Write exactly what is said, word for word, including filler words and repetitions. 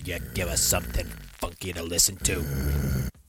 you give us something funky to listen to?